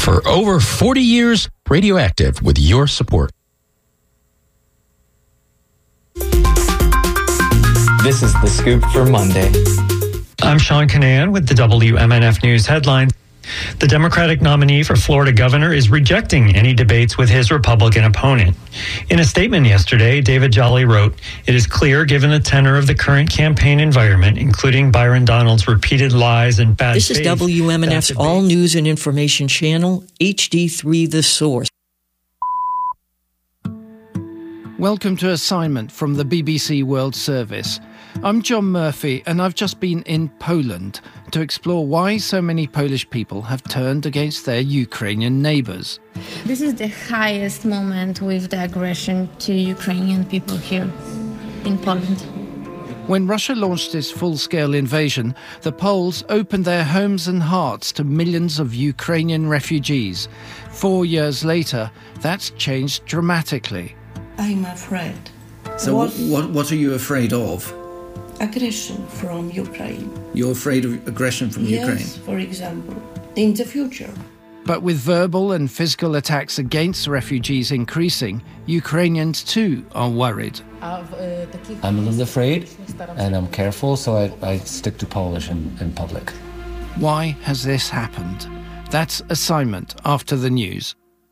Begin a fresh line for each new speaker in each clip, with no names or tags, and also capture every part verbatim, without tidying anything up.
For over forty years, Radioactive with your support.
This is The Scoop for Monday.
I'm Sean Canan with the W M N F News headlines. The Democratic nominee for Florida governor is rejecting any debates with his Republican opponent. In a statement yesterday, David Jolly wrote, "It is clear, given the tenor of the current campaign environment, including Byron Donald's repeated lies and bad
faith." This is W M N F's All News and Information Channel, H D three The Source.
Welcome to Assignment from the B B C World Service. I'm John Murphy, and I've just been in Poland to explore why so many Polish people have turned against their Ukrainian neighbours.
This is the highest moment with the aggression to Ukrainian people here in Poland.
When Russia launched its full-scale invasion, the Poles opened their homes and hearts to millions of Ukrainian refugees. Four years later, that's changed dramatically.
I'm afraid.
So what, what, what are you afraid of?
Aggression from Ukraine.
You're afraid of aggression from
yes,
Ukraine?
Yes, for example, in the future.
But with verbal and physical attacks against refugees increasing, Ukrainians too are worried.
I'm a little afraid and I'm careful, so I, I stick to Polish in, in public.
Why has this happened? That's Assignment after the news.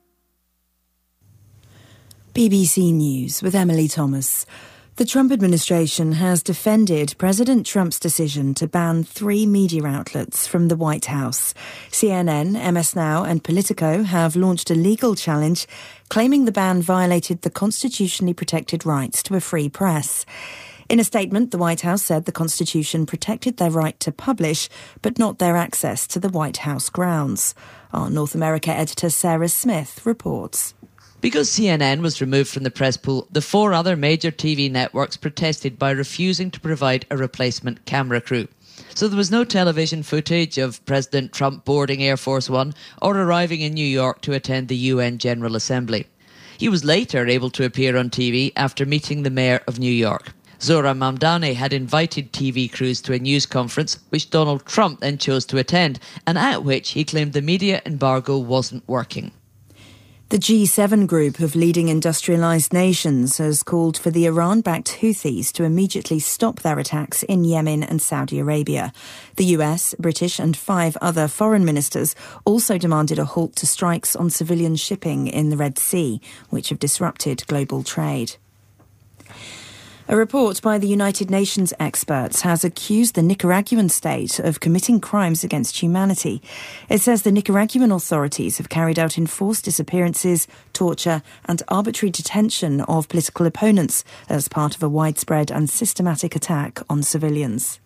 B B C News with Emily Thomas. The Trump administration has defended President Trump's decision to ban three media outlets from the White House. C N N, M S Now and Politico have launched a legal challenge claiming the ban violated the constitutionally protected rights to a free press. In a statement, the White House said the Constitution protected their right to publish, but not their access to the White House grounds. Our North America editor Sarah Smith reports.
Because C N N was removed from the press pool, the four other major T V networks protested by refusing to provide a replacement camera crew. So there was no television footage of President Trump boarding Air Force One or arriving in New York to attend the U N General Assembly. He was later able to appear on T V after meeting the mayor of New York. Zohran Mamdani had invited T V crews to a news conference which Donald Trump then chose to attend, and at which he claimed the media embargo wasn't working.
The G seven group of leading industrialised nations has called for the Iran-backed Houthis to immediately stop their attacks in Yemen and Saudi Arabia. The U S, British and five other foreign ministers also demanded a halt to strikes on civilian shipping in the Red Sea, which have disrupted global trade. A report by the United Nations experts has accused the Nicaraguan state of committing crimes against humanity. It says the Nicaraguan authorities have carried out enforced disappearances, torture and arbitrary detention of political opponents as part of a widespread and systematic attack on civilians.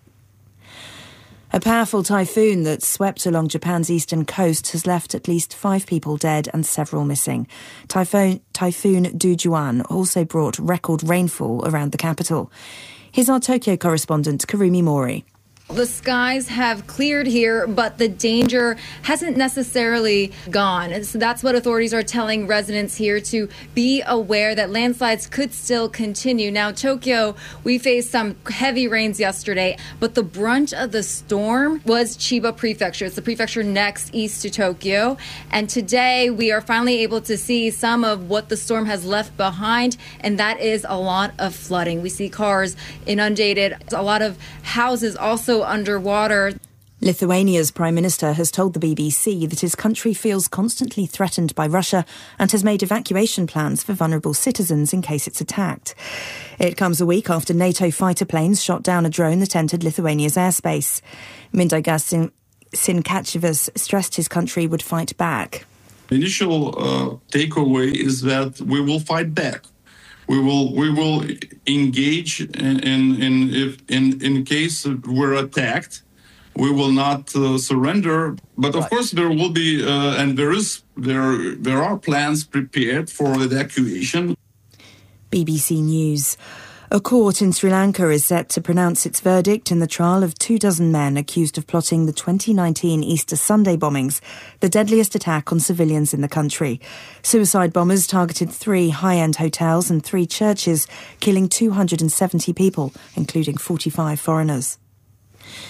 A powerful typhoon that swept along Japan's eastern coast has left at least five people dead and several missing. Typhoon, typhoon Dujuan also brought record rainfall around the capital. Here's our Tokyo correspondent, Karumi Mori.
The skies have cleared here, but the danger hasn't necessarily gone. So that's what authorities are telling residents here, to be aware that landslides could still continue. Now, Tokyo, we faced some heavy rains yesterday, but the brunt of the storm was Chiba Prefecture. It's the prefecture next east to Tokyo. And today we are finally able to see some of what the storm has left behind, and that is a lot of flooding. We see cars inundated, a lot of houses also underwater.
Lithuania's Prime Minister has told the B B C that his country feels constantly threatened by Russia and has made evacuation plans for vulnerable citizens in case it's attacked. It comes a week after NATO fighter planes shot down a drone that entered Lithuania's airspace. Mindaugas Sinkachevas stressed his country would fight back.
The initial uh, takeaway is that we will fight back. We will we will engage in in in if in, in case we're attacked. We will not uh, surrender. But of right. course, there will be uh, and there is there there are plans prepared for evacuation.
B B C News. A court in Sri Lanka is set to pronounce its verdict in the trial of two dozen men accused of plotting the twenty nineteen Easter Sunday bombings, the deadliest attack on civilians in the country. Suicide bombers targeted three high-end hotels and three churches, killing two hundred seventy people, including forty-five foreigners.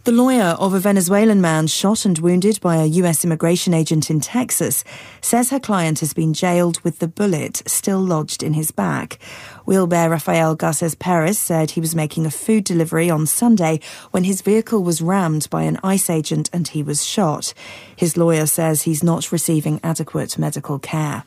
The lawyer of a Venezuelan man shot and wounded by a U S immigration agent in Texas says her client has been jailed with the bullet still lodged in his back. Wilber Rafael Garces Perez said he was making a food delivery on Sunday when his vehicle was rammed by an ICE agent and he was shot. His lawyer says he's not receiving adequate medical care.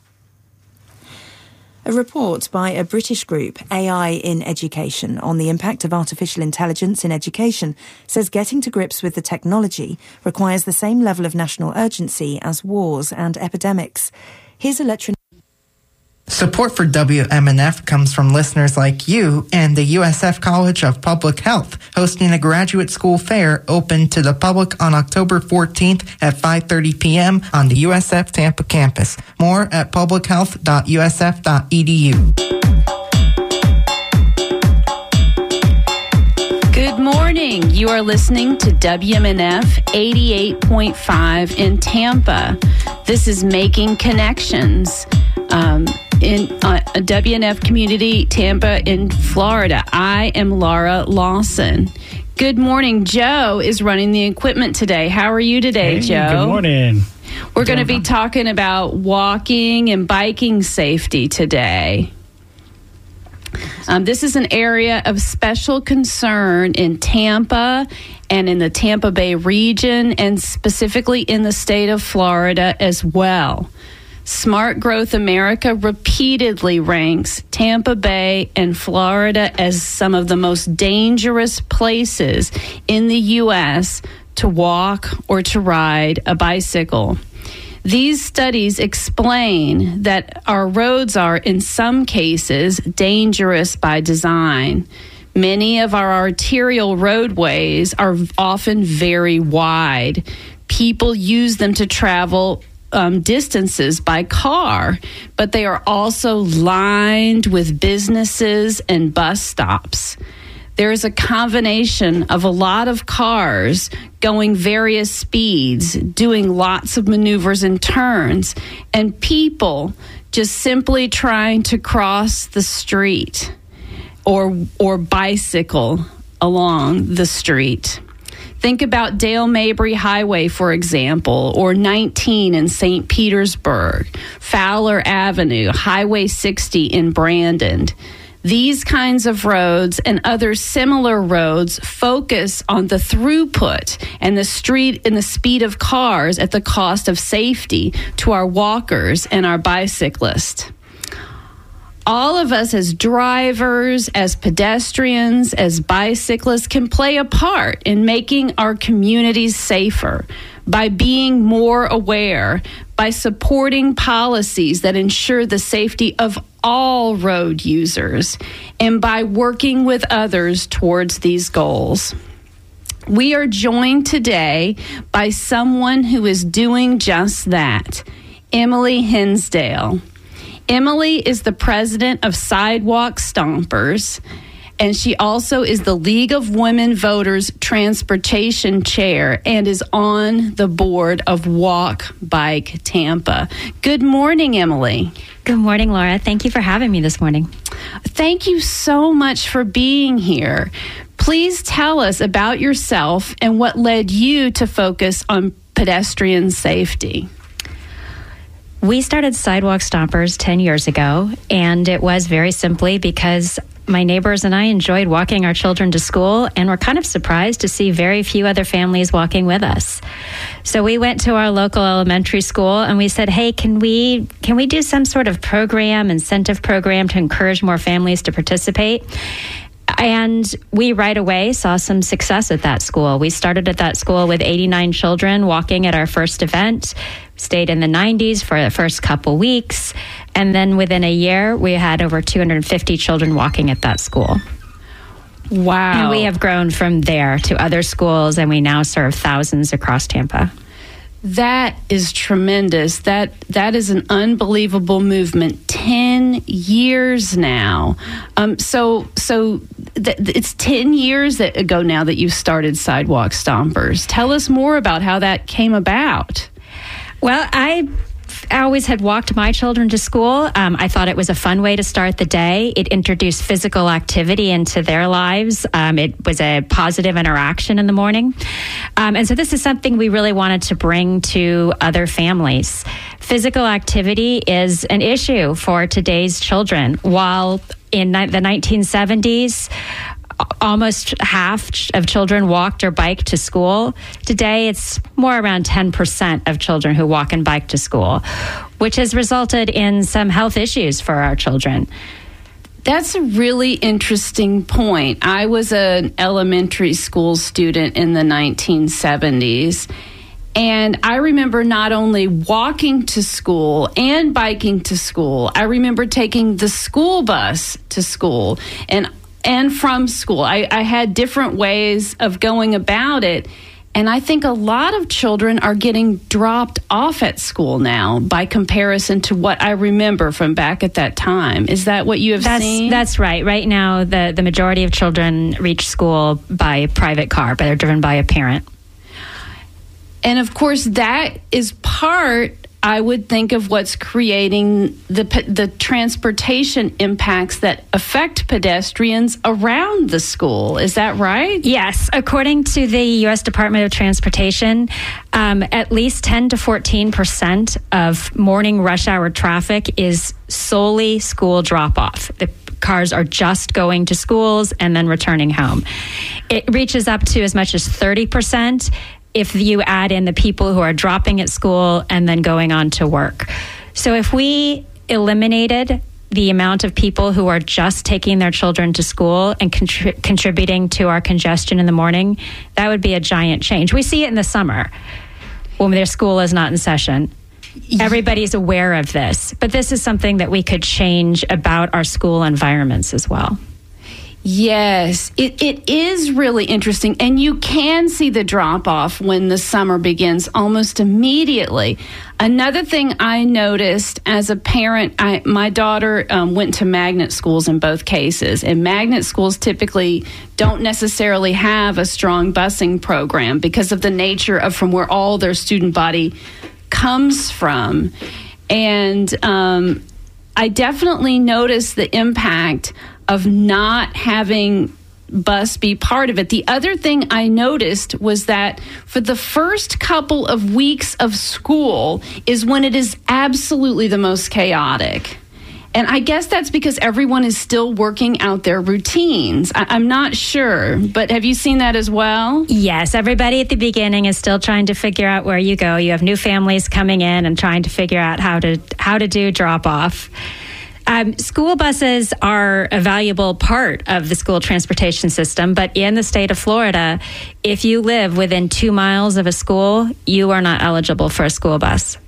A report by a British group, A I in Education, on the impact of artificial intelligence in education says getting to grips with the technology requires the same level of national urgency as wars and epidemics. Here's Electron.
Support for W M N F comes from listeners like you and the U S F College of Public Health, hosting a graduate school fair open to the public on October fourteenth at five thirty p.m. on the U S F Tampa campus. More at public health dot u s f dot e d u.
Good morning. You are listening to W M N F eighty-eight point five in Tampa. This is Making Connections. Um, in uh, a W N F community, Tampa in Florida. I am Laura Lawson. Good morning. Joe is running the equipment today. How are you today,
hey,
Joe?
Good morning.
We're going to be talking about walking and biking safety today. Um, this is an area of special concern in Tampa and in the Tampa Bay region, and specifically in the state of Florida as well. Smart Growth America repeatedly ranks Tampa Bay and Florida as some of the most dangerous places in the U S to walk or to ride a bicycle. These studies explain that our roads are, in some cases, dangerous by design. Many of our arterial roadways are often very wide. People use them to travel Um, distances by car, but they are also lined with businesses and bus stops. There is a combination of a lot of cars going various speeds, doing lots of maneuvers and turns, and people just simply trying to cross the street or or bicycle along the street. Think about Dale Mabry Highway, for example, or nineteen in Saint Petersburg, Fowler Avenue, Highway sixty in Brandon. These kinds of roads and other similar roads focus on the throughput and the street and the speed of cars at the cost of safety to our walkers and our bicyclists. All of us as drivers, as pedestrians, as bicyclists can play a part in making our communities safer by being more aware, by supporting policies that ensure the safety of all road users, and by working with others towards these goals. We are joined today by someone who is doing just that, Emily Hinsdale. Emily is the president of Sidewalk Stompers, and she also is the League of Women Voters Transportation Chair and is on the board of Walk Bike Tampa. Good morning, Emily.
Good morning, Laura. Thank you for having me this morning.
Thank you so much for being here. Please tell us about yourself and what led you to focus on pedestrian safety.
We started Sidewalk Stompers ten years ago, and it was very simply because my neighbors and I enjoyed walking our children to school and were kind of surprised to see very few other families walking with us. So we went to our local elementary school and we said, hey, can we can we do some sort of program, incentive program to encourage more families to participate? And we right away saw some success at that school. We started at that school with eighty-nine children walking at our first event, stayed in the nineties for the first couple weeks, and then within a year, we had over two hundred fifty children walking at that school.
Wow.
And we have grown from there to other schools, and we now serve thousands across Tampa.
That is tremendous. That that is an unbelievable movement. Ten years now. Um, so so th- it's ten years that ago now that you started Sidewalk Stompers. Tell us more about how that came about.
Well, I I always had walked my children to school. Um, I thought it was a fun way to start the day. It introduced physical activity into their lives. Um, it was a positive interaction in the morning. Um, and so this is something we really wanted to bring to other families. Physical activity is an issue for today's children. While in the nineteen seventies, almost half of children walked or biked to school. Today, it's more around ten percent of children who walk and bike to school, which has resulted in some health issues for our children.
That's a really interesting point. I was an elementary school student in the nineteen seventies. And I remember not only walking to school and biking to school, I remember taking the school bus to school and and from school. I, I had different ways of going about it. And I think a lot of children are getting dropped off at school now by comparison to what I remember from back at that time. Is that what you have
that's,
seen?
That's right. Right now, the, the majority of children reach school by private car, but they're driven by a parent.
And of course, that is part, I would think, of what's creating the the transportation impacts that affect pedestrians around the school. Is that right?
Yes. According to the U S Department of Transportation, um, at least ten to fourteen percent of morning rush hour traffic is solely school drop-off. The cars are just going to schools and then returning home. It reaches up to as much as thirty percent if you add in the people who are dropping at school and then going on to work. So if we eliminated the amount of people who are just taking their children to school and contri- contributing to our congestion in the morning, that would be a giant change. We see it in the summer when their school is not in session. Everybody's aware of this, but this is something that we could change about our school environments as well.
Yes, it, it is really interesting. And you can see the drop-off when the summer begins almost immediately. Another thing I noticed as a parent, I, my daughter um, went to magnet schools in both cases. And magnet schools typically don't necessarily have a strong busing program because of the nature of from where all their student body comes from. And um, I definitely noticed the impact of not having bus be part of it. The other thing I noticed was that for the first couple of weeks of school is when it is absolutely the most chaotic. And I guess that's because everyone is still working out their routines. I- I'm not sure, but have you seen that as well?
Yes, everybody at the beginning is still trying to figure out where you go. You have new families coming in and trying to figure out how to how to do drop-off. Um, school buses are a valuable part of the school transportation system, but in the state of Florida, if you live within two miles of a school, you are not eligible for a school bus.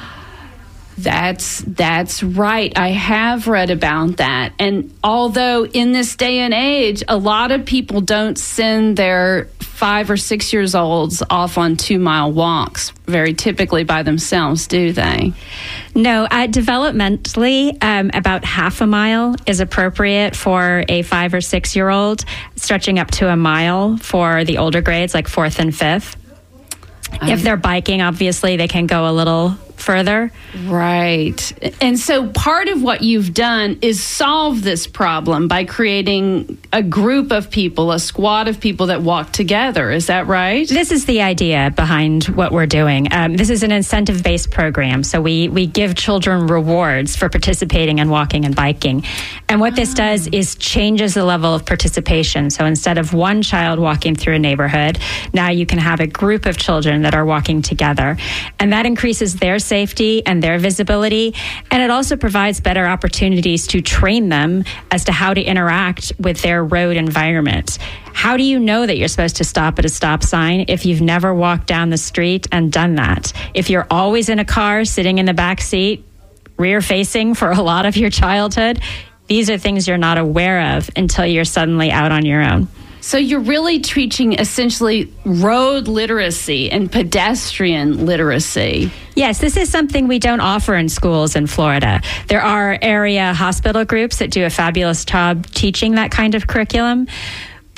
That's that's right. I have read about that. And although in this day and age, a lot of people don't send their five or six years olds off on two mile walks very typically by themselves, do they?
No, uh, developmentally, um, about half a mile is appropriate for a five or six year old, stretching up to a mile for the older grades like fourth and fifth. Um, if they're biking, obviously, they can go a little further.
Right. And so part of what you've done is solve this problem by creating a group of people, a squad of people that walk together. Is that right?
This is the idea behind what we're doing. Um, this is an incentive-based program. So we, we give children rewards for participating in walking and biking. And what this does is changes the level of participation. So instead of one child walking through a neighborhood, now you can have a group of children that are walking together. And that increases their safety and their visibility, and it also provides better opportunities to train them as to how to interact with their road environment. How do you know that you're supposed to stop at a stop sign if you've never walked down the street and done that? If you're always in a car, sitting in the back seat, rear facing for a lot of your childhood, these are things you're not aware of until you're suddenly out on your own.
So you're really teaching essentially road literacy and pedestrian literacy.
Yes, this is something we don't offer in schools in Florida. There are area hospital groups that do a fabulous job teaching that kind of curriculum.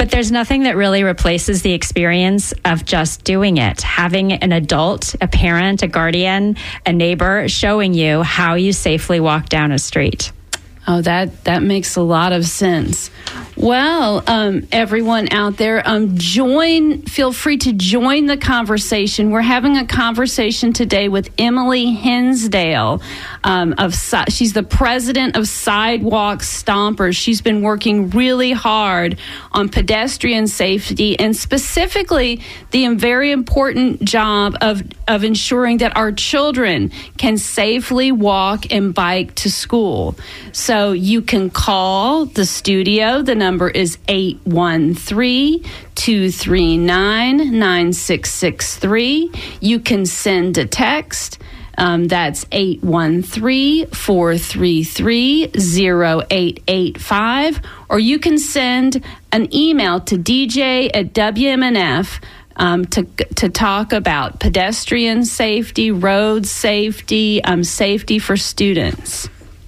But there's nothing that really replaces the experience of just doing it. Having an adult, a parent, a guardian, a neighbor showing you how you safely walk down a street.
Oh, that, that makes a lot of sense. Well, um, everyone out there, um, join, feel free to join the conversation. We're having a conversation today with Emily Hinsdale. Um, of She's the president of Sidewalk Stompers. She's been working really hard on pedestrian safety and specifically the very important job of, of ensuring that our children can safely walk and bike to school. So you can call the studio. The number is eight one three, two three nine, nine six six three. You can send a text. Um, that's eight one three, four three three, zero eight eight five. Or you can send an email to D J at W M N F um, to, to talk about pedestrian safety, road safety, um, safety for students.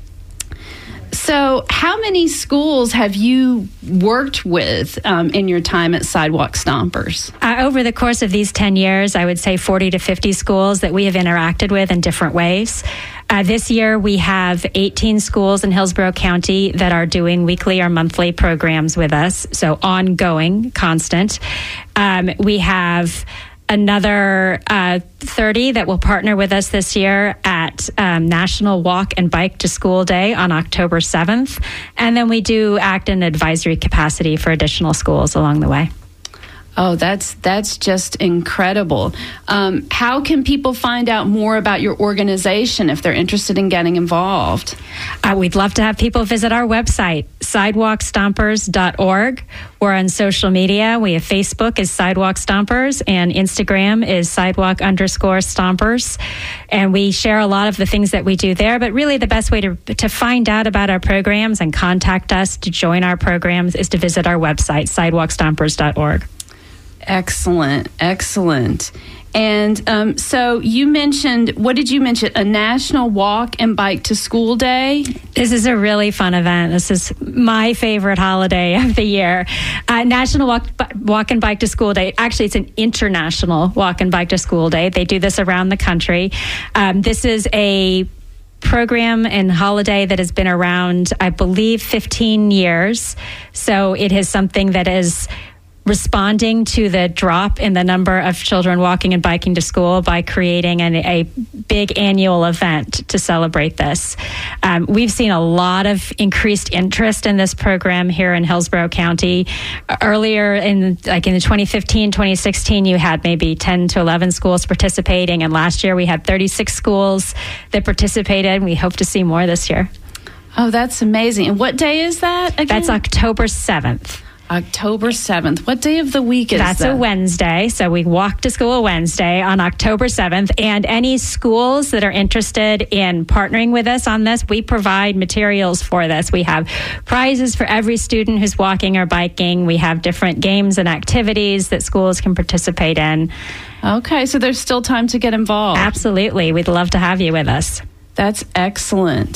So how many schools have you worked with um, in your time at Sidewalk Stompers?
Uh, over the course of these ten years, I would say forty to fifty schools that we have interacted with in different ways. Uh, this year, we have eighteen schools in Hillsborough County that are doing weekly or monthly programs with us, so ongoing, constant. Um, we have another uh, thirty that will partner with us this year at um, National Walk and Bike to School Day on October seventh. And then we do act in advisory capacity for additional schools along the way.
Oh, that's that's just incredible. Um, how can people find out more about your organization if they're interested in getting involved?
Uh, we'd love to have people visit our website, sidewalk stompers dot org. We're on social media. We have Facebook is Sidewalk Stompers and Instagram is sidewalk underscore stompers. And we share a lot of the things that we do there. But really the best way to, to find out about our programs and contact us to join our programs is to visit our website, sidewalk stompers dot org.
Excellent, excellent. And um, so you mentioned, what did you mention? A National Walk and Bike to School Day?
This is a really fun event. This is my favorite holiday of the year. Uh, National Walk, Walk and Bike to School Day. Actually, it's an international Walk and Bike to School Day. They do this around the country. Um, this is a program and holiday that has been around, I believe, fifteen years. So it is something that is responding to the drop in the number of children walking and biking to school by creating an, a big annual event to celebrate this. Um, we've seen a lot of increased interest in this program here in Hillsborough County. Earlier in like in the twenty fifteen, twenty sixteen, you had maybe ten to eleven schools participating, and last year we had thirty-six schools that participated. We hope to see more this year.
Oh, that's amazing. And what day is that again?
That's October seventh.
October seventh. What day of the week is
That's
that?
That's a Wednesday. So we walk to school Wednesday on October seventh. And any schools that are interested in partnering with us on this, we provide materials for this. We have prizes for every student who's walking or biking. We have different games and activities that schools can participate in.
Okay, so there's still time to get involved.
Absolutely. We'd love to have you with us.
That's excellent.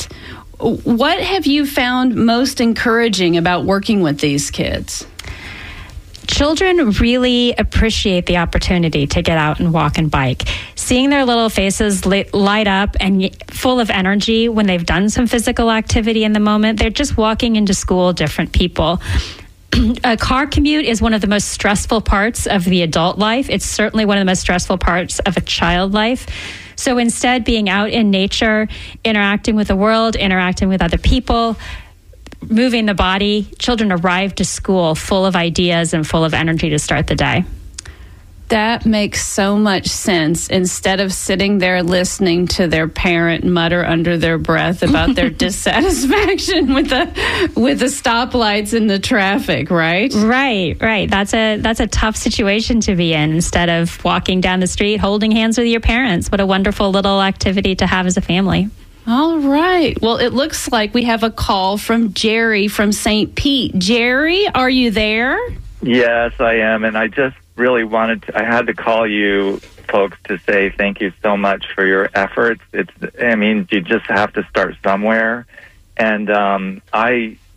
What have you found most encouraging about working with these kids?
Children really appreciate the opportunity to get out and walk and bike. Seeing their little faces light up and full of energy when they've done some physical activity in the moment, they're just walking into school different people. A car commute is one of the most stressful parts of the adult life. It's certainly one of the most stressful parts of a child life. So instead, being out in nature, interacting with the world, interacting with other people, moving the body, children arrive to school full of ideas and full of energy to start the day.
That makes so much sense. Instead of sitting there listening to their parent mutter under their breath about their dissatisfaction with the with the stoplights and the traffic, right?
Right, right. That's a that's a tough situation to be in. Instead of walking down the street, holding hands with your parents. What a wonderful little activity to have as a family.
All right. Well, it looks like we have a call from Jerry from Saint Pete. Jerry, are you there?
Yes, I am, and I just really wanted to, I had to call you folks to say thank you so much for your efforts. It's, I mean, you just have to start somewhere. And um, I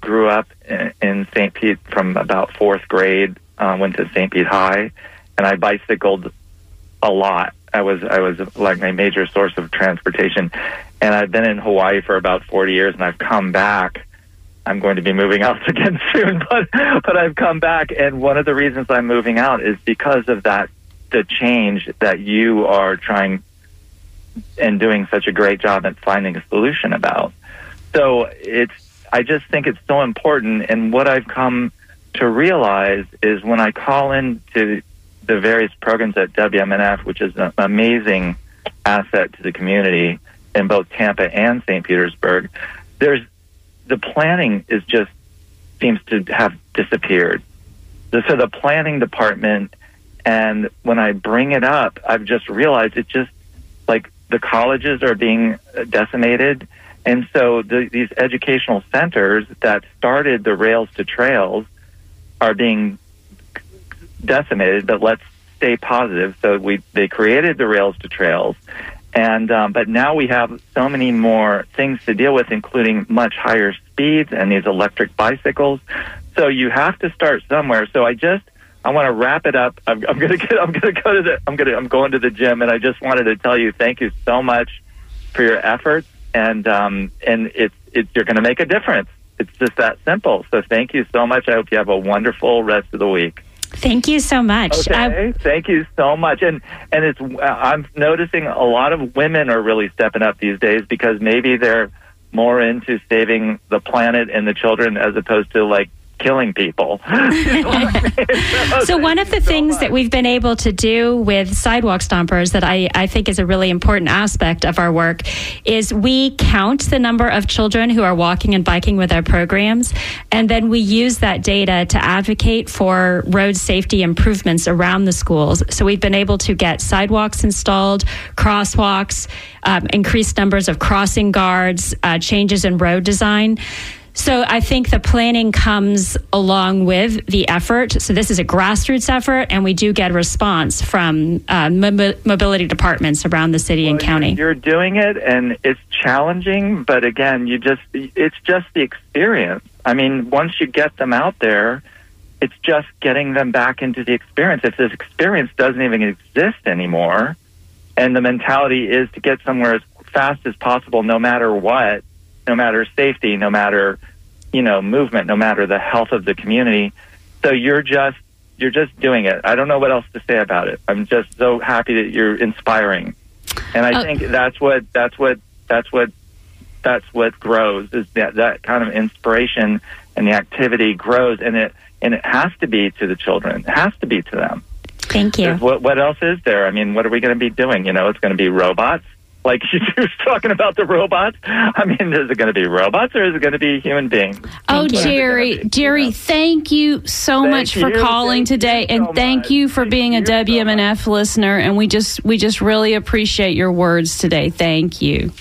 grew up in, in Saint Pete from about fourth grade, uh, went to Saint Pete High, and I bicycled a lot. I was I was like my major source of transportation, and I've been in Hawaii for about forty years, and I've come back. I'm going to be moving out again soon, but but I've come back, and one of the reasons I'm moving out is because of that, the change that you are trying and doing such a great job at finding a solution about. So it's, I just think it's so important, and what I've come to realize is when I call into the various programs at W M N F, which is an amazing asset to the community in both Tampa and Saint Petersburg, there's the planning is just seems to have disappeared. So the planning department, and when I bring it up, I've just realized it just like the colleges are being decimated. And so the, these educational centers that started the Rails to Trails are being decimated, but let's stay positive. So we they created the Rails to Trails, and um, but now we have so many more things to deal with, including much higher speeds and these electric bicycles. So you have to start somewhere. So I just I want to wrap it up. I'm, I'm gonna get I'm gonna go to the I'm gonna I'm going to the gym, and I just wanted to tell you thank you so much for your efforts, and um, and it's it's you're going to make a difference. It's just that simple. So thank you so much. I hope you have a wonderful rest of the week.
Thank you so much.
Okay, uh, thank you so much. And and it's uh, I'm noticing a lot of women are really stepping up these days because maybe they're more into saving the planet and the children as opposed to like killing people. so,
so one of the things so that we've been able to do with Sidewalk Stompers that I, I think is a really important aspect of our work is we count the number of children who are walking and biking with our programs, and then we use that data to advocate for road safety improvements around the schools. So we've been able to get sidewalks installed, crosswalks, um, increased numbers of crossing guards, uh, changes in road design. So I think the planning comes along with the effort. So this is a grassroots effort, and we do get a response from uh, mo- mobility departments around the city well, and county.
You're doing it, and it's challenging, but again, you just it's just the experience. I mean, once you get them out there, it's just getting them back into the experience. If this experience doesn't even exist anymore, and the mentality is to get somewhere as fast as possible, no matter what, no matter safety, no matter, you know, movement, no matter the health of the community. So you're just, you're just doing it. I don't know what else to say about it. I'm just so happy that you're inspiring. And I uh, think that's what, that's what, that's what, that's what grows is that, that kind of inspiration and the activity grows, and it, and it has to be to the children. It has to be to them.
Thank you.
What, what else is there? I mean, what are we going to be doing? You know, it's going to be robots. Like you were talking about the robots. I mean, is it going to be robots or is it going to be human beings?
Oh, Jerry, Jerry, yeah. thank you so
thank
much
you.
for calling
thank
today, and
so
thank
much.
you for
thank
being
you
a W M N F
so
listener. And we just we just really appreciate your words today. Thank you.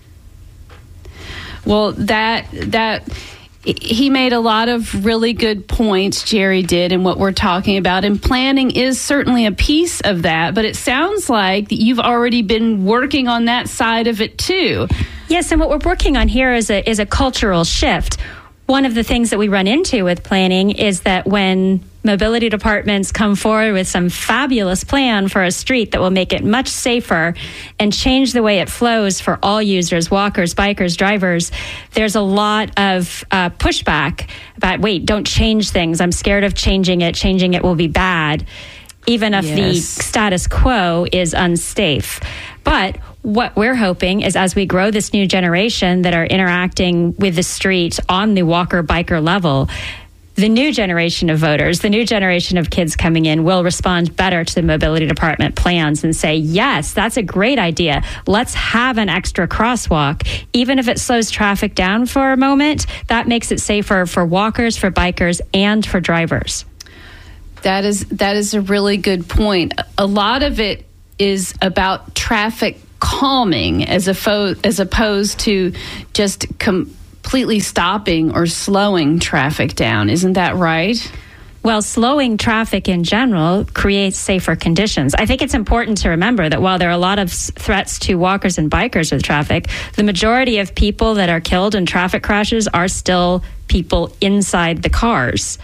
Well, that that. He made a lot of really good points, Jerry did, in what we're talking about. And planning is certainly a piece of that. But it sounds like you've already been working on that side of it, too.
Yes, and what we're working on here is a, is a cultural shift. One of the things that we run into with planning is that when mobility departments come forward with some fabulous plan for a street that will make it much safer and change the way it flows for all users, walkers, bikers, drivers, there's a lot of uh, pushback about, wait, don't change things. I'm scared of changing it. Changing it will be bad, even if yes. the status quo is unsafe. But what we're hoping is as we grow this new generation that are interacting with the street on the walker biker level, the new generation of voters, the new generation of kids coming in will respond better to the mobility department plans and say, yes, that's a great idea. Let's have an extra crosswalk. Even if it slows traffic down for a moment, that makes it safer for walkers, for bikers, and for drivers.
That is that is a really good point. A lot of it is about traffic calming as, a fo- as opposed to just completely stopping or slowing traffic down. Isn't that right?
Well, slowing traffic in general creates safer conditions. I think it's important to remember that while there are a lot of threats to walkers and bikers with traffic, the majority of people that are killed in traffic crashes are still people inside the cars.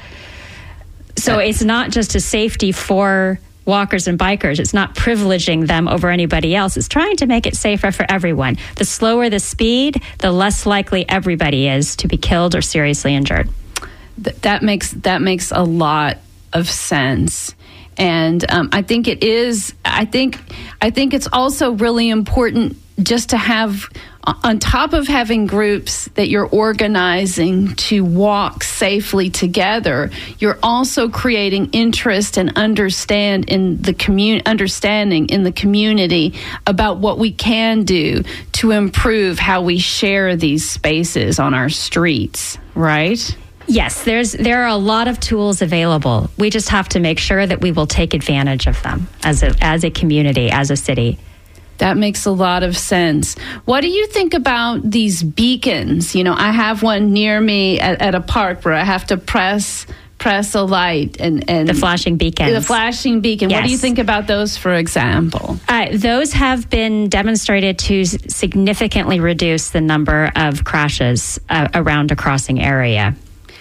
So it's not just a safety for walkers and bikers. It's not privileging them over anybody else. It's trying to make it safer for everyone. The slower the speed, the less likely everybody is to be killed or seriously injured.
Th- that makes that makes a lot of sense. And um, I think it is, I think, I think it's also really important just to have, on top of having groups that you're organizing to walk safely together, you're also creating interest and understand in the commun- understanding in the community about what we can do to improve how we share these spaces on our streets, right?
Yes, there's there are a lot of tools available. We just have to make sure that we will take advantage of them as a as a community, as a city.
That makes a lot of sense. What do you think about these beacons? You know, I have one near me at, at a park where I have to press press a light and, and
the flashing beacons.
The flashing beacon. Yes. What do you think about those, for example?
Uh, those have been demonstrated to significantly reduce the number of crashes uh, around a crossing area.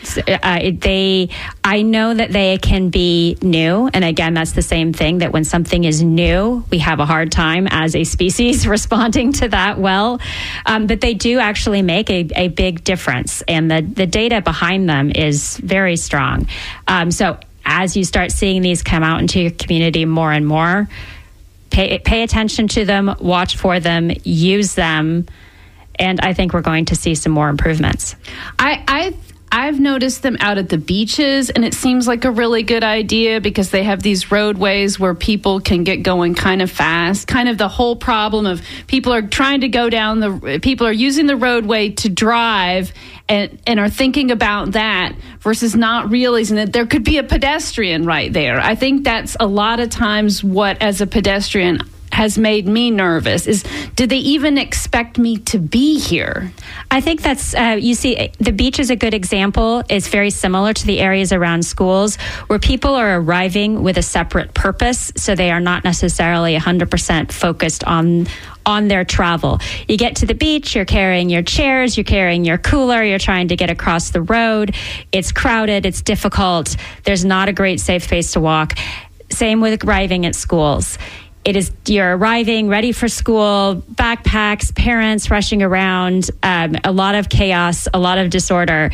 Uh, they, I know that they can be new, and again, that's the same thing, that when something is new, we have a hard time as a species responding to that well, um, but they do actually make a, a big difference, and the, the data behind them is very strong. Um, so as you start seeing these come out into your community more and more, pay, pay attention to them, watch for them, use them, and I think we're going to see some more improvements.
I, I I've noticed them out at the beaches, and it seems like a really good idea because they have these roadways where people can get going kind of fast. Kind of the whole problem of people are trying to go down the, people are using the roadway to drive and, and are thinking about that versus not realizing that there could be a pedestrian right there. I think that's a lot of times what, as a pedestrian, has made me nervous is, did they even expect me to be here?
I think that's, uh, you see, the beach is a good example. It's very similar to the areas around schools where people are arriving with a separate purpose, so they are not necessarily one hundred percent focused on on their travel. You get to the beach, you're carrying your chairs, you're carrying your cooler, you're trying to get across the road. It's crowded, it's difficult. There's not a great safe space to walk. Same with arriving at schools. It is, you're arriving ready for school, backpacks, parents rushing around, um, a lot of chaos, a lot of disorder.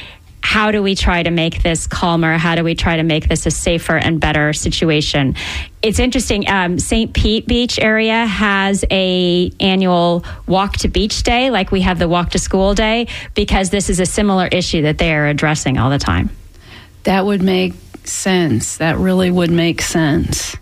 How do we try to make this calmer? How do we try to make this a safer and better situation? It's interesting. Um, Saint Pete Beach area has a annual Walk to Beach Day, like we have the Walk to School Day, because this is a similar issue that they are addressing all the time.
That would make sense. That really would make sense.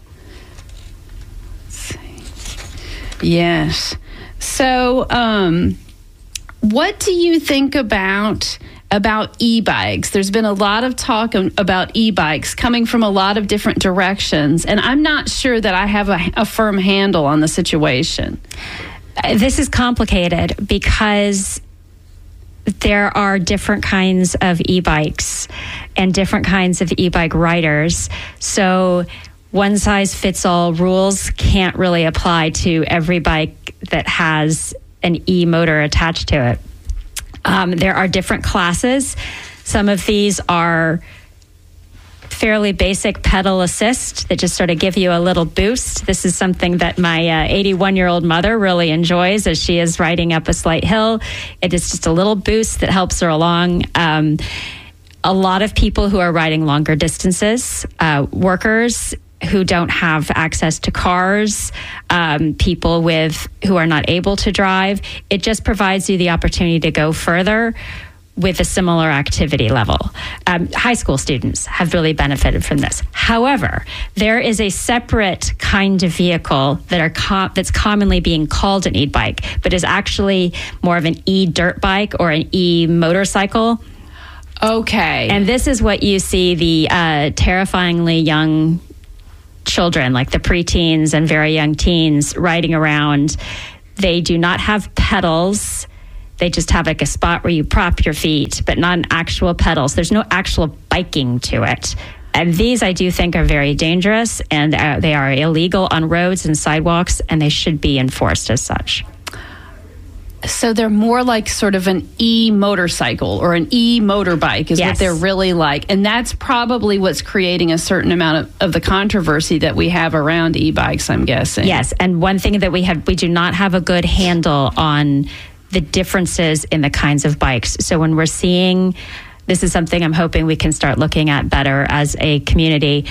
Yes. So, um, what do you think about about e-bikes? There's been a lot of talk about e-bikes coming from a lot of different directions, and I'm not sure that I have a, a firm handle on the situation.
This is complicated because there are different kinds of e-bikes and different kinds of e-bike riders. So one-size-fits-all rules can't really apply to every bike that has an e-motor attached to it. Um, there are different classes. Some of these are fairly basic pedal assist that just sort of give you a little boost. This is something that my uh, eighty-one-year-old mother really enjoys as she is riding up a slight hill. It is just a little boost that helps her along. Um, a lot of people who are riding longer distances, uh, workers who don't have access to cars, um, people with who are not able to drive. It just provides you the opportunity to go further with a similar activity level. Um, high school students have really benefited from this. However, there is a separate kind of vehicle that are com- that's commonly being called an e-bike, but is actually more of an e-dirt bike or an e-motorcycle.
Okay.
And this is what you see the uh, terrifyingly young children, like the preteens and very young teens, riding around. They do not have pedals. They just have like a spot where you prop your feet, but not an actual pedals. There's no actual biking to it. And these I do think are very dangerous, and uh, they are illegal on roads and sidewalks, and they should be enforced as such.
So they're more like sort of an e-motorcycle or an e-motorbike is
yes.
what they're really like. And that's probably what's creating a certain amount of, of the controversy that we have around e-bikes, I'm guessing.
Yes, and one thing that we have, we do not have a good handle on the differences in the kinds of bikes. So when we're seeing, this is something I'm hoping we can start looking at better as a community.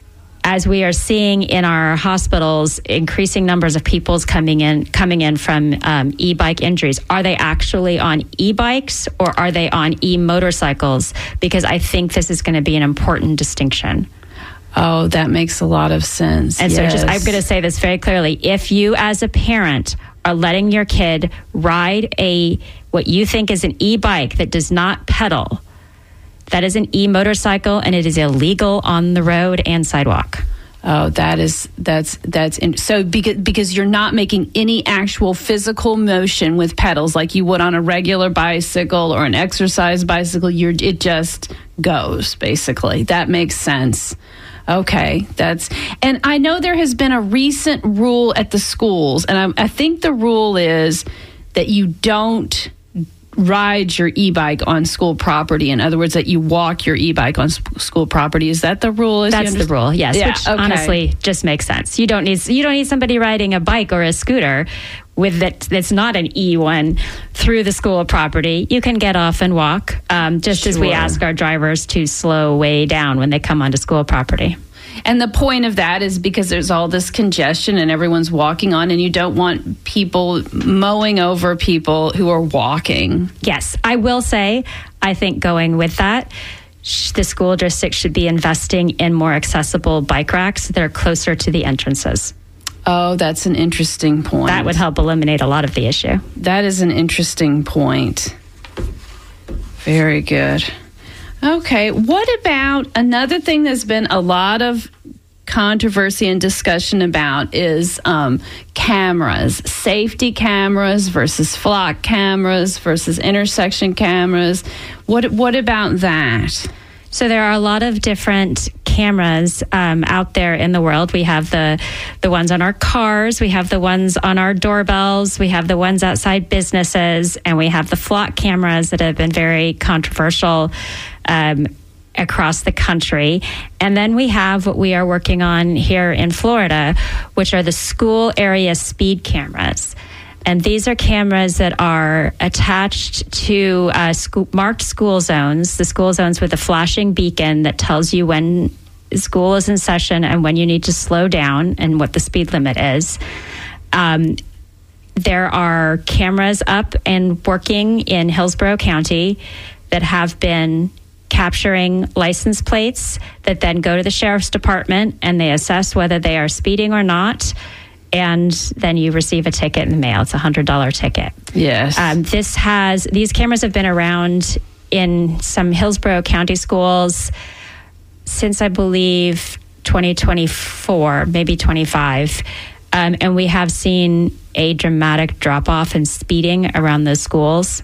As we are seeing in our hospitals, increasing numbers of people coming in, coming in from um, e-bike injuries. Are they actually on e-bikes or are they on e-motorcycles? Because I think this is going to be an important distinction.
Oh, that makes a lot of sense.
And
yes.
so just, I'm going to say this very clearly. If you as a parent are letting your kid ride a, what you think is an e-bike that does not pedal, that is an e-motorcycle, and it is illegal on the road and sidewalk.
Oh, that is that's that's in, so because because you're not making any actual physical motion with pedals like you would on a regular bicycle or an exercise bicycle. You're it just goes basically. That makes sense. Okay, that's and I know there has been a recent rule at the schools, and I, I think the rule is that you don't ride your e-bike on school property. In other words, that you walk your e-bike on sp- school property. Is that the rule? Is
That's the rule, yes.
Yeah,
which
okay.
honestly just makes sense. You don't need you don't need somebody riding a bike or a scooter with that that's not an E one through the school property. You can get off and walk, um, just
Sure.
as we ask our drivers to slow way down when they come onto school property.
And the point of that is because there's all this congestion and everyone's walking on, and you don't want people mowing over people who are walking.
Yes, I will say, I think going with that, sh- the school district should be investing in more accessible bike racks that are closer to the entrances.
Oh, that's an interesting point.
That would help eliminate a lot of the issue.
That is an interesting point. Very good. Okay, what about another thing there's been a lot of controversy and discussion about is um, cameras, safety cameras versus flock cameras versus intersection cameras. What what about that?
So there are a lot of different cameras um, out there in the world. We have the the ones on our cars, we have the ones on our doorbells, we have the ones outside businesses, and we have the flock cameras that have been very controversial um, across the country. And then we have what we are working on here in Florida, which are the school area speed cameras. And these are cameras that are attached to uh, school, marked school zones, the school zones with a flashing beacon that tells you when school is in session and when you need to slow down and what the speed limit is. Um, there are cameras up and working in Hillsborough County that have been capturing license plates that then go to the sheriff's department and they assess whether they are speeding or not. And then you receive a ticket in the mail. It's a one hundred dollars ticket.
Yes.
Um, this has, these cameras have been around in some Hillsborough County schools since, I believe, twenty twenty-four, maybe twenty-five. Um, and we have seen a dramatic drop-off in speeding around those schools.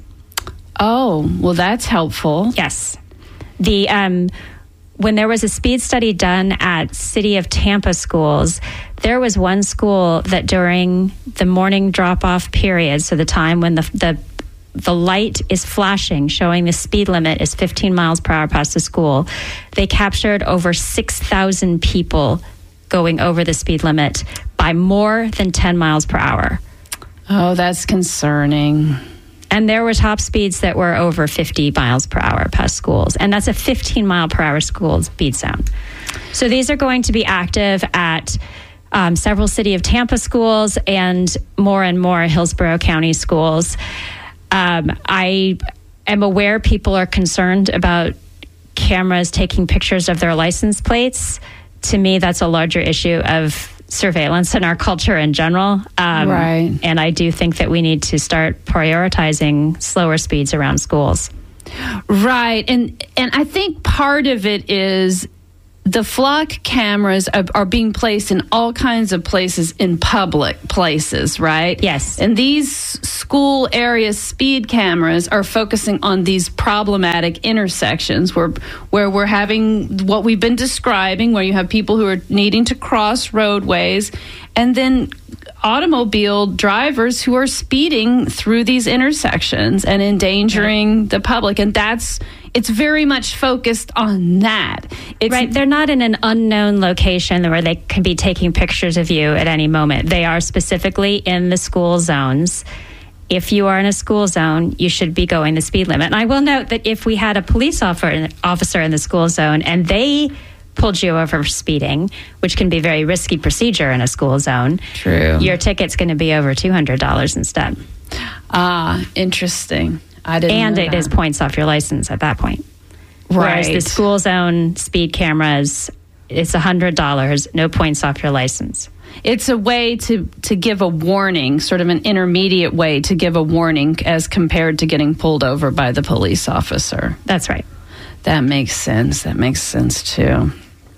Oh, well, that's helpful.
Yes. The um, when there was a speed study done at City of Tampa schools, there was one school that during the morning drop-off period, so the time when the the the light is flashing, showing the speed limit is fifteen miles per hour past the school, they captured over six thousand people going over the speed limit by more than ten miles per hour.
Oh, that's concerning.
And there were top speeds that were over fifty miles per hour past schools. And that's a fifteen mile per hour school speed zone. So these are going to be active at um, several City of Tampa schools and more and more Hillsborough County schools. Um, I am aware people are concerned about cameras taking pictures of their license plates. To me, that's a larger issue of surveillance in our culture in general. Um,
right.
And I do think that we need to start prioritizing slower speeds around schools.
Right. And and I think part of it is the flock cameras are, are being placed in all kinds of places in public places, right?
Yes.
And these school area speed cameras are focusing on these problematic intersections where where we're having what we've been describing, where you have people who are needing to cross roadways, and then automobile drivers who are speeding through these intersections and endangering the public. And that's, it's very much focused on that. It's,
right. They're not in an unknown location where they can be taking pictures of you at any moment. They are specifically in the school zones. If you are in a school zone, you should be going the speed limit. And I will note that if we had a police officer in the school zone and they pulled you over for speeding, which can be a very risky procedure in a school zone,
True.
Your ticket's going to be over two hundred dollars instead.
Ah, interesting. I didn't
and
know
it
that.
is points off your license at that point.
Right.
Whereas the school zone speed cameras, it's one hundred dollars, no points off your license.
It's a way to, to give a warning, sort of an intermediate way to give a warning as compared to getting pulled over by the police officer.
That's right.
That makes sense. That makes sense, too.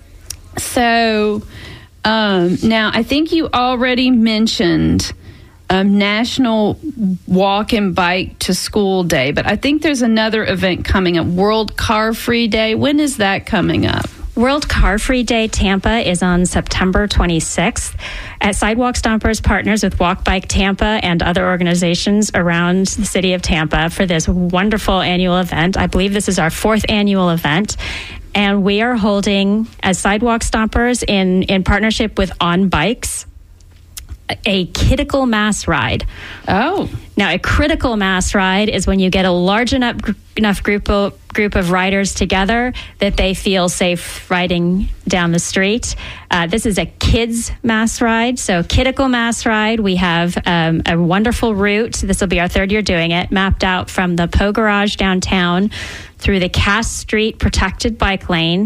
So, um, now, I think you already mentioned um, National Walk and Bike to School Day, but I think there's another event coming up, World Car Free Day. When is that coming up?
World Car Free Day Tampa is on September twenty-sixth. At Sidewalk Stompers partners with Walk Bike Tampa and other organizations around the city of Tampa for this wonderful annual event. I believe this is our fourth annual event. And we are holding, as Sidewalk Stompers, in, in partnership with On Bikes, a critical mass ride.
Oh.
Now, a critical mass ride is when you get a large enough, enough group of, group of riders together that they feel safe riding down the street. Uh, this is a kids mass ride. So critical mass ride, we have um, a wonderful route. This will be our third year doing it, mapped out from the Poe Garage downtown through the Cass Street protected bike lane.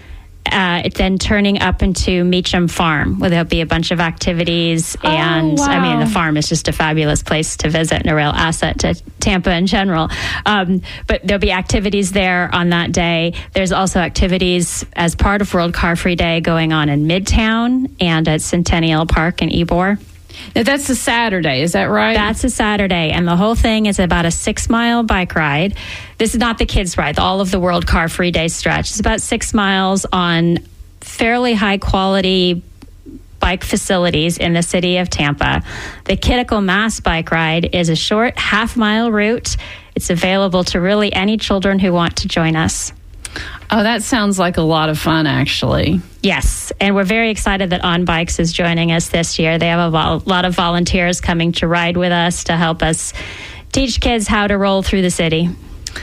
Uh, then turning up into Meacham Farm, where there'll be a bunch of activities.
Oh,
and
wow.
I mean, the farm is just a fabulous place to visit and a real asset to Tampa in general. Um, but there'll be activities there on that day. There's also activities as part of World Car Free Day going on in Midtown and at Centennial Park in Ybor.
Now, that's a Saturday, is that right?
That's a Saturday, and the whole thing is about a six-mile bike ride. This is not the kids' ride. All of the World Car Free Day stretch. It's about six miles on fairly high-quality bike facilities in the city of Tampa. The Critical Mass bike ride is a short half-mile route. It's available to really any children who want to join us.
Oh, that sounds like a lot of fun, actually.
Yes, and we're very excited that On Bikes is joining us this year. They have a vol- lot of volunteers coming to ride with us to help us teach kids how to roll through the city.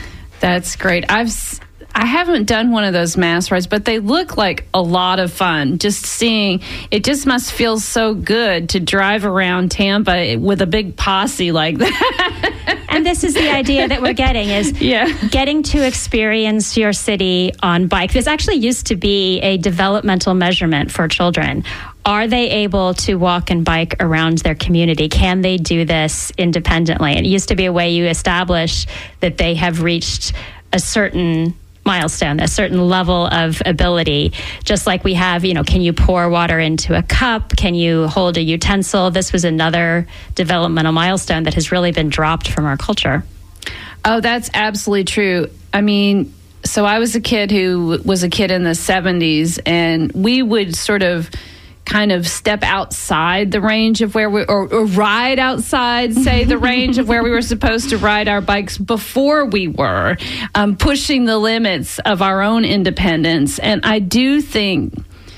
That's great. I've s- I haven't done one of those mass rides, but they look like a lot of fun. Just seeing, it just must feel so good to drive around Tampa with a big posse like that.
And this is the idea that we're getting is
yeah.
getting to experience your city on bike. This actually used to be a developmental measurement for children. Are they able to walk and bike around their community? Can they do this independently? And it used to be a way you establish that they have reached a certain milestone, a certain level of ability. Just like we have, you know, can you pour water into a cup? Can you hold a utensil? This was another developmental milestone that has really been dropped from our culture.
Oh, that's absolutely true. I mean, so I was a kid who was a kid in the seventies, and we would sort of kind of step outside the range of where we, or, or ride outside, say, the range of where we were supposed to ride our bikes before we were um, pushing the limits of our own independence. And I do think,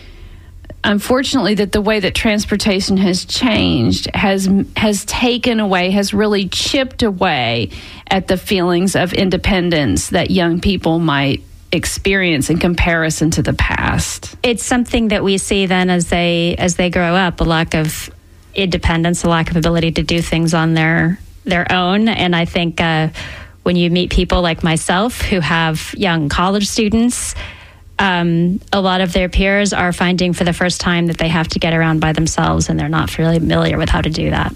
unfortunately, that the way that transportation has changed has has taken away, has really chipped away at the feelings of independence that young people might experience in comparison to the past.
It's something that we see then as they as they grow up, a lack of independence, a lack of ability to do things on their their own. And I think uh, when you meet people like myself who have young college students, um, a lot of their peers are finding for the first time that they have to get around by themselves, and they're not really familiar with how to do that.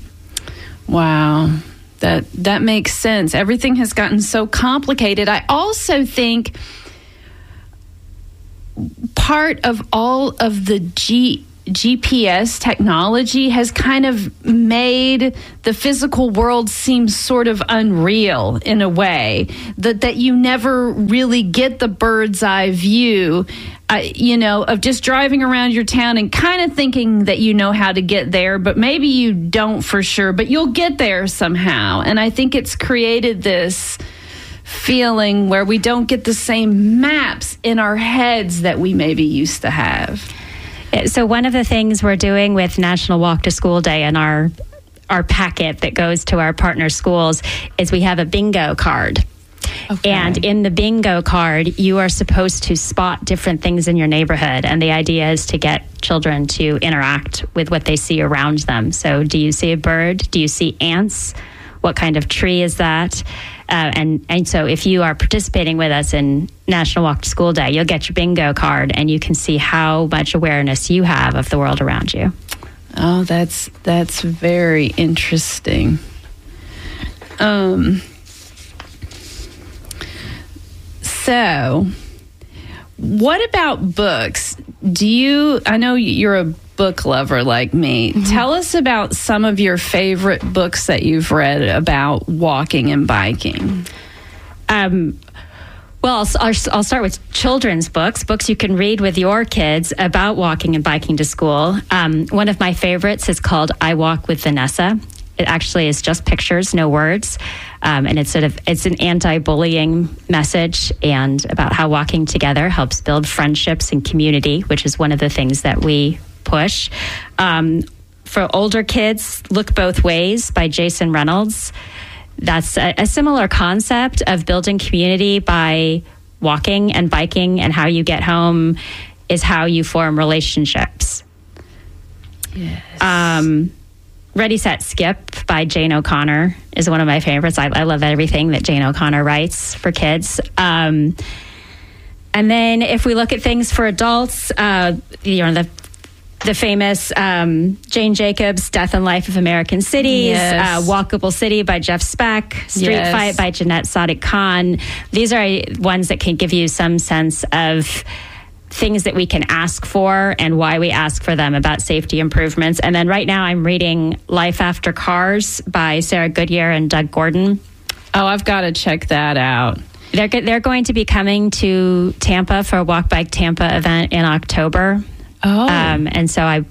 Wow. That that makes sense. Everything has gotten so complicated. I also think part of all of the G. G P S technology has kind of made the physical world seem sort of unreal in a way, that that you never really get the bird's eye view, uh, you know, of just driving around your town and kind of thinking that you know how to get there, but maybe you don't for sure, but you'll get there somehow. And I think it's created this feeling where we don't get the same maps in our heads that we maybe used to have.
So one of the things we're doing with National Walk to School Day and our our packet that goes to our partner schools is we have a bingo card. Okay. And in the bingo card, you are supposed to spot different things in your neighborhood. And the idea is to get children to interact with what they see around them. So do you see a bird? Do you see ants? What kind of tree is that? Uh, and, and so if you are participating with us in National Walk to School Day, you'll get your bingo card and you can see how much awareness you have of the world around you.
Oh, that's that's very interesting. Um, so, what about books? Do you, I know you're a book lover like me. Mm-hmm. Tell us about some of your favorite books that you've read about walking and biking.
Um, well, I'll, I'll start with children's books, books you can read with your kids about walking and biking to school. Um, one of my favorites is called I Walk with Vanessa. It actually is just pictures, no words. Um, and it's sort of, it's an anti-bullying message and about how walking together helps build friendships and community, which is one of the things that we push. Um, for older kids, Look Both Ways by Jason Reynolds. That's a, a similar concept of building community by walking and biking, and how you get home is how you form relationships.
Yes.
Um, Ready, Set, Skip by Jane O'Connor is one of my favorites. I, I love everything that Jane O'Connor writes for kids. Um, and then if we look at things for adults, uh, you know, the The famous um, Jane Jacobs, Death and Life of American Cities,
yes.
uh, Walkable City by Jeff Speck, Street
yes.
Fight by Jeanette Sadiq Khan. These are ones that can give you some sense of things that we can ask for and why we ask for them about safety improvements. And then right now I'm reading Life After Cars by Sarah Goodyear and Doug Gordon.
Oh, I've got to check that out.
They're, they're going to be coming to Tampa for a Walk Bike Tampa event in October.
Oh.
Um, and so I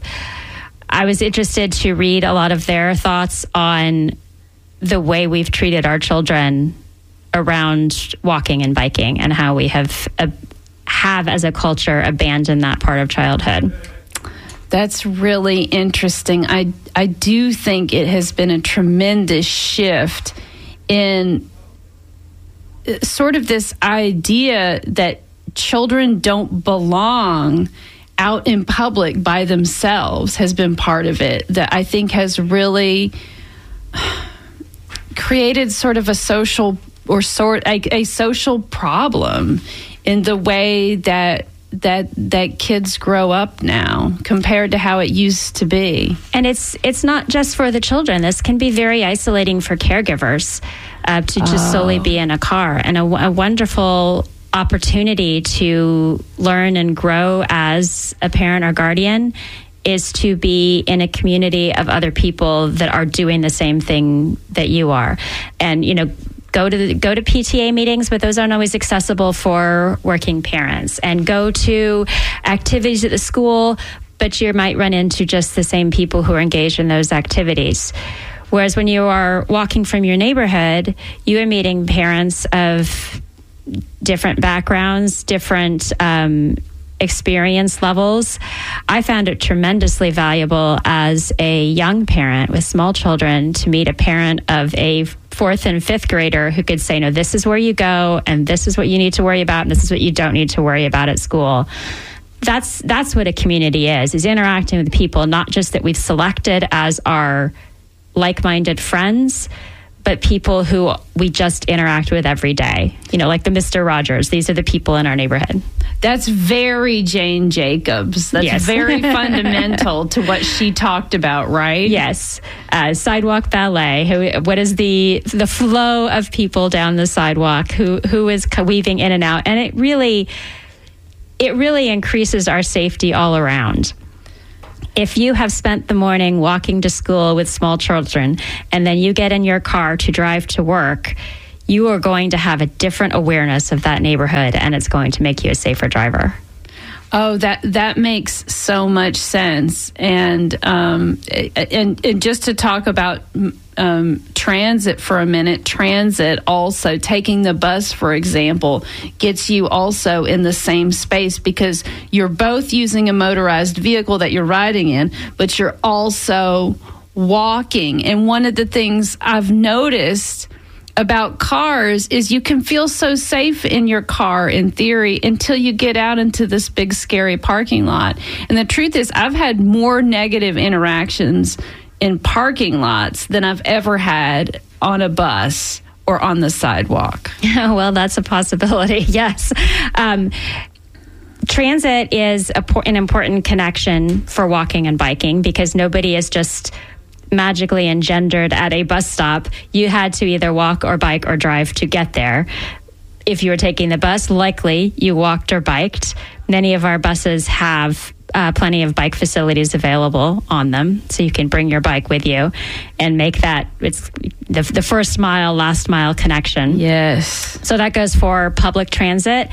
I was interested to read a lot of their thoughts on the way we've treated our children around walking and biking, and how we have uh, have as a culture abandoned that part of childhood.
That's really interesting. I I do think it has been a tremendous shift in sort of this idea that children don't belong out in public by themselves has been part of it, that I think has really created sort of a social or sort a, a social problem in the way that that that kids grow up now compared to how it used to be.
And it's it's not just for the children. This can be very isolating for caregivers uh, to just oh. solely be in a car, and a, a wonderful opportunity to learn and grow as a parent or guardian is to be in a community of other people that are doing the same thing that you are. And, you know, go to the, go to P T A meetings, but those aren't always accessible for working parents. And go to activities at the school, but you might run into just the same people who are engaged in those activities. Whereas when you are walking from your neighborhood, you are meeting parents of different backgrounds, different um, experience levels. I found it tremendously valuable as a young parent with small children to meet a parent of a fourth and fifth grader who could say, no, this is where you go, and this is what you need to worry about, and this is what you don't need to worry about at school. That's that's what a community is, is interacting with people, not just that we've selected as our like-minded friends, but people who we just interact with every day. You know, like the Mister Rogers. These are the people in our neighborhood.
That's very Jane Jacobs. That's
yes.
very fundamental to what she talked about, right?
Yes. Uh, sidewalk ballet. Who, what is the the flow of people down the sidewalk? Who who is weaving in and out? And it really, it really increases our safety all around. If you have spent the morning walking to school with small children and then you get in your car to drive to work, you are going to have a different awareness of that neighborhood, and it's going to make you a safer driver.
Oh, that that makes so much sense. And um, and, and just to talk about um, transit for a minute, transit also, taking the bus, for example, gets you also in the same space because you're both using a motorized vehicle that you're riding in, but you're also walking. And one of the things I've noticed about cars is you can feel so safe in your car in theory until you get out into this big scary parking lot. And the truth is, I've had more negative interactions in parking lots than I've ever had on a bus or on the sidewalk.
Well, that's a possibility. Yes. Um, transit is a, an important connection for walking and biking because nobody is just magically engendered at a bus stop. You had to either walk or bike or drive to get there. If you were taking the bus, likely you walked or biked. Many of our buses have uh, plenty of bike facilities available on them, so you can bring your bike with you and make that it's the, the first mile, last mile connection.
Yes.
So that goes for public transit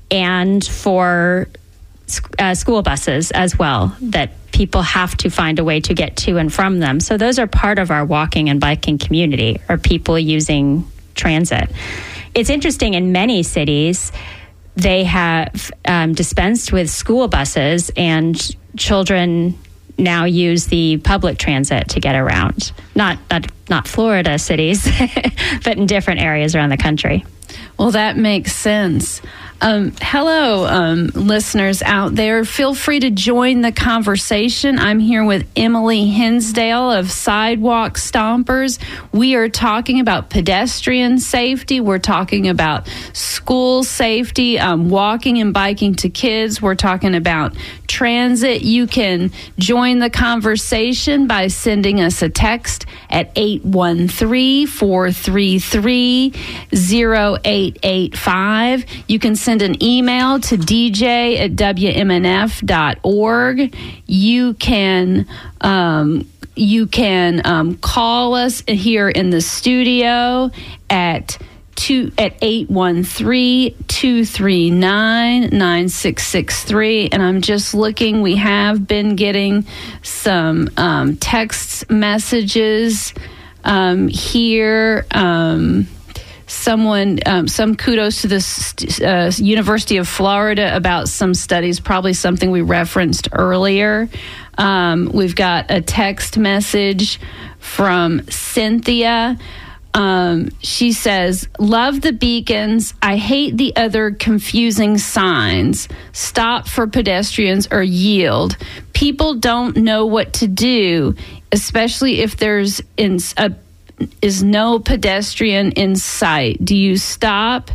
and for Uh, school buses as well, that people have to find a way to get to and from them. So those are part of our walking and biking community, are people using transit. It's interesting, in many cities, they have um, dispensed with school buses, and children now use the public transit to get around. Not, not, not Florida cities, but in different areas around the country.
Well, that makes sense. Um, hello, um, listeners out there. Feel free to join the conversation. I'm here with Emily Hinsdale of Sidewalk Stompers. We are talking about pedestrian safety. We're talking about school safety, um, walking and biking to kids. We're talking about transit. You can join the conversation by sending us a text at eight one three, four three three, zero eight eight five. You can send an email to d j at w m n f dot org. You can um, you can um, call us here in the studio at two at eight one three, two three nine, nine six six three. And I'm just looking, we have been getting some um, text messages um, here. Um, Someone, um, some kudos to the uh, University of Florida about some studies, probably something we referenced earlier. Um, we've got a text message from Cynthia. Um, she says, love the beacons. I hate the other confusing signs. Stop for pedestrians or yield. People don't know what to do, especially if there's in a is no pedestrian in sight. Do you stop?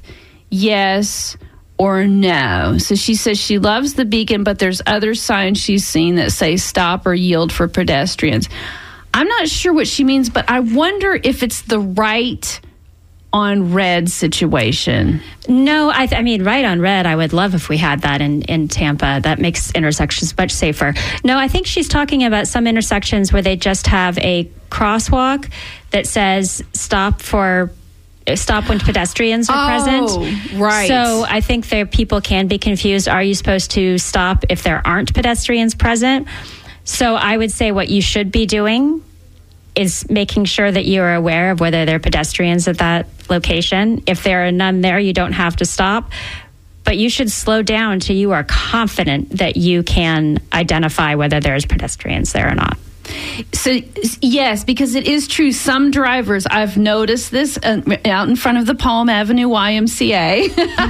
Yes or no? So she says she loves the beacon, but there's other signs she's seen that say stop or yield for pedestrians. I'm not sure what she means, but I wonder if it's the right on red situation.
No, I, th- I mean, right on red, I would love if we had that in, in Tampa. That makes intersections much safer. No, I think she's talking about some intersections where they just have a crosswalk that says stop for stop when pedestrians are
oh,
present.
Right.
So I think there people can be confused. Are you supposed to stop if there aren't pedestrians present? So I would say what you should be doing is making sure that you are aware of whether there are pedestrians at that location. If there are none there, you don't have to stop. But you should slow down till you are confident that you can identify whether there's pedestrians there or not.
So, yes, because it is true. Some drivers, I've noticed this uh, out in front of the Palm Avenue Y M C A.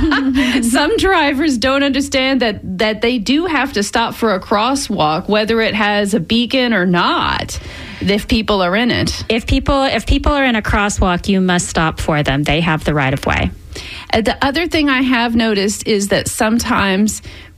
Some drivers don't understand that, that they do have to stop for a crosswalk, whether it has a beacon or not, if people are in it.
If people, if people are in a crosswalk, you must stop for them. They have the right of way.
Uh, the other thing I have noticed is that sometimes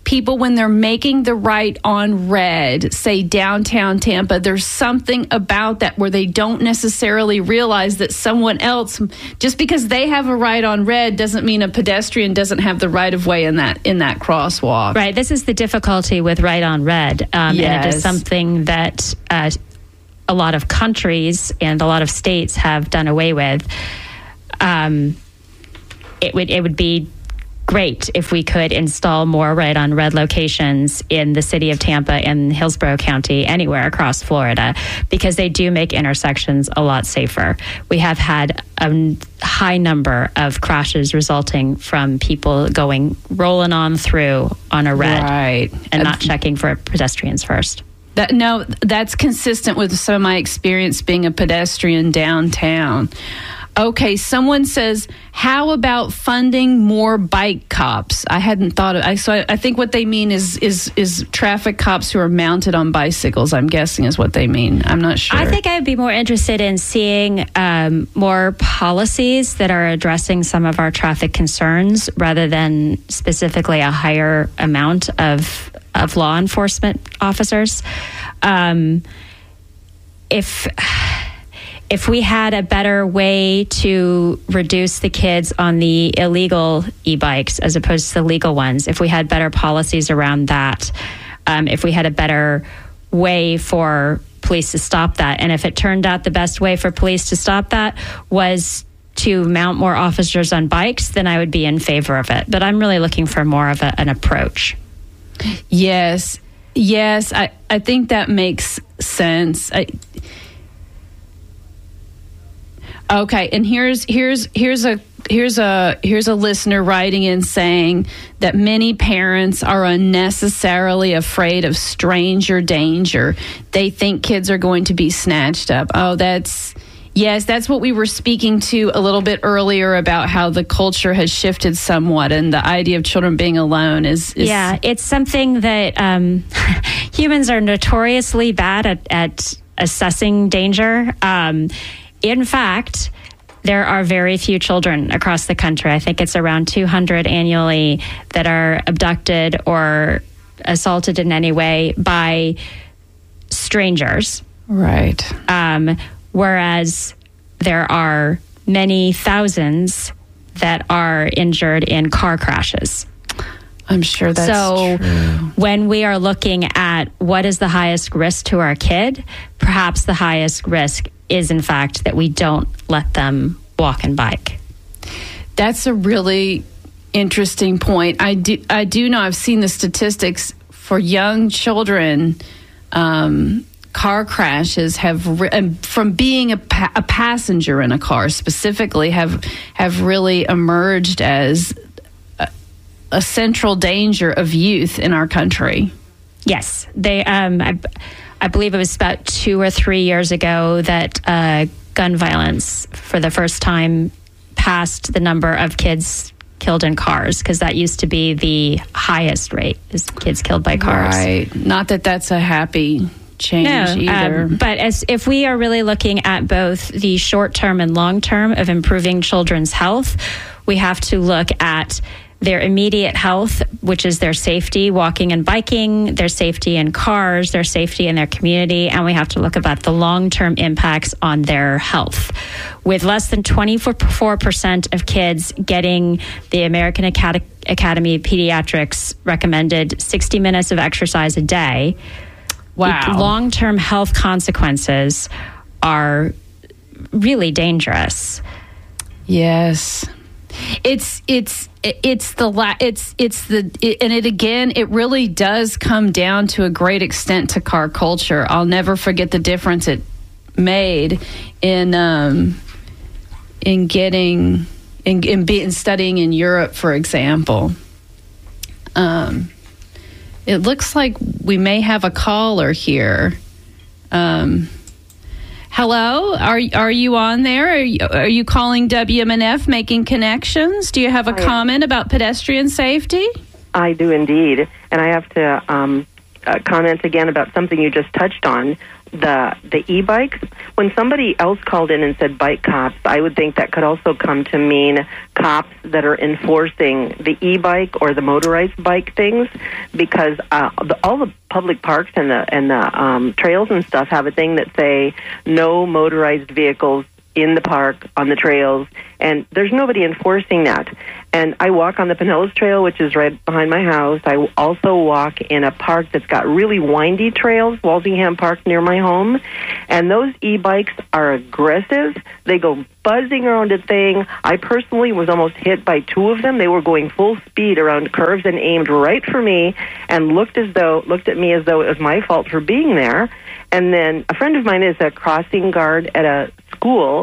people, when they're making the right on red, say downtown Tampa, there's something about that where they don't necessarily realize that someone else, just because they have a right on red, doesn't mean a pedestrian doesn't have the right of way in that in that crosswalk.
Right. This is the difficulty with right on red, um,
yes.
and it is something that uh, a lot of countries and a lot of states have done away with. Um, it would it would be great if we could install more right on red locations in the city of Tampa and Hillsborough County, anywhere across Florida, because they do make intersections a lot safer. We have had a high number of crashes resulting from people going rolling on through on a red
right.
and not checking for pedestrians first.
That, no, that's consistent with some of my experience being a pedestrian downtown. Okay, someone says, how about funding more bike cops? I hadn't thought of I so I, I think what they mean is is is traffic cops who are mounted on bicycles, I'm guessing is what they mean. I'm not sure.
I think I'd be more interested in seeing um, more policies that are addressing some of our traffic concerns rather than specifically a higher amount of of law enforcement officers. Um, if If we had a better way to reduce the kids on the illegal e-bikes as opposed to the legal ones, if we had better policies around that, um, if we had a better way for police to stop that, and if it turned out the best way for police to stop that was to mount more officers on bikes, then I would be in favor of it. But I'm really looking for more of a, an approach.
Yes. Yes, I, I think that makes sense. I Okay, and here's here's here's a here's a here's a listener writing in saying that many parents are unnecessarily afraid of stranger danger. They think kids are going to be snatched up. Oh, that's yes, that's what we were speaking to a little bit earlier about how the culture has shifted somewhat, and the idea of children being alone is, is
yeah, it's something that um, humans are notoriously bad at, at assessing danger. Um, In fact, there are very few children across the country. I think it's around two hundred annually that are abducted or assaulted in any way by strangers.
Right.
Um, whereas there are many thousands that are injured in car crashes.
I'm sure that's
so
true.
When we are looking at what is the highest risk to our kid, perhaps the highest risk is in fact that we don't let them walk and bike.
That's a really interesting point. I do, I do know, I've seen the statistics for young children. Um, car crashes have, re- from being a, pa- a passenger in a car specifically, have have really emerged as a, a central danger of youth in our country.
Yes, they. Um, I, I believe it was about two or three years ago that uh, gun violence for the first time passed the number of kids killed in cars, because that used to be the highest rate, is kids killed by cars.
Right. Not that that's a happy change
no,
either.
Um, but as if we are really looking at both the short term and long term of improving children's health, we have to look at their immediate health, which is their safety, walking and biking, their safety in cars, their safety in their community, and we have to look about the long-term impacts on their health. With less than twenty-four percent of kids getting the American Acad- Academy of Pediatrics recommended sixty minutes of exercise a day,
wow,
long-term health consequences are really dangerous.
Yes. It's it's it's the la- it's it's the it, and it again it really does come down to a great extent to car culture. I'll never forget the difference it made in um, in getting in in, be, in studying in Europe, for example. Um, it looks like we may have a caller here. Um, Hello, are are you on there? Are you, are you calling W M N F, Making Connections? Do you have a
I,
comment about pedestrian safety?
I do indeed, and I have to um, uh, comment again about something you just touched on. the the e-bikes. When somebody else called in and said bike cops, I would think that could also come to mean cops that are enforcing the e-bike or the motorized bike things, because uh, the, all the public parks and the and the um, trails and stuff have a thing that say no motorized vehicles in the park, on the trails, and there's nobody enforcing that. And I walk on the Pinellas Trail, which is right behind my house. I also walk in a park that's got really windy trails, Walsingham Park near my home, and those e-bikes are aggressive. They go buzzing around a thing. I personally was almost hit by two of them. They were going full speed around curves and aimed right for me, and looked as though looked at me as though it was my fault for being there. And then a friend of mine is a crossing guard at a school,